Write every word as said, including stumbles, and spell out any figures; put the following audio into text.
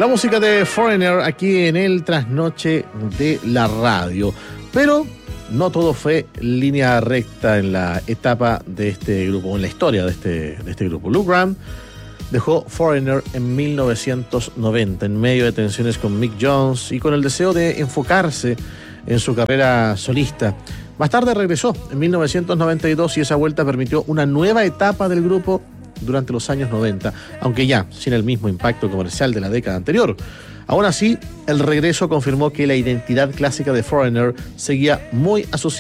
La música de Foreigner aquí en el Trasnoche de la Radio. Pero no todo fue línea recta en la etapa de este grupo, en la historia de este, de este grupo. Lou Gramm dejó Foreigner en mil novecientos noventa, en medio de tensiones con Mick Jones y con el deseo de enfocarse en su carrera solista. Más tarde regresó en mil novecientos noventa y dos y esa vuelta permitió una nueva etapa del grupo durante los años noventa, aunque ya sin el mismo impacto comercial de la década anterior. Aún así, el regreso confirmó que la identidad clásica de Foreigner seguía muy asociada